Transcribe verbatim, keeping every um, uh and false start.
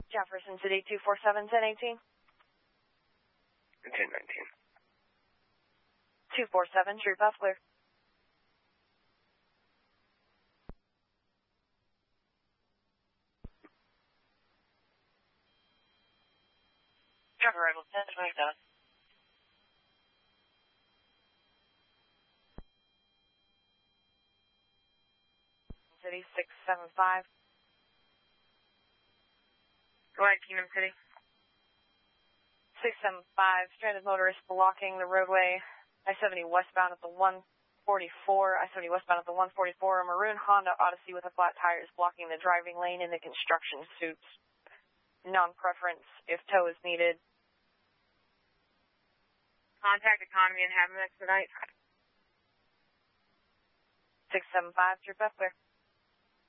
Jefferson City, two four seven, ten eighteen. ten nineteen. two four seven, street path clear. Truck arrival, ten twenty-seven. City, six seven five. Go ahead, Kingdom City. six seven five, stranded motorist blocking the roadway. I seventy westbound at the one forty-four. I seventy westbound at the one forty-four. A maroon Honda Odyssey with a flat tire is blocking the driving lane in the construction suits. Non-preference if tow is needed. Contact Economy and have them expedite. six seven five, trip up clear.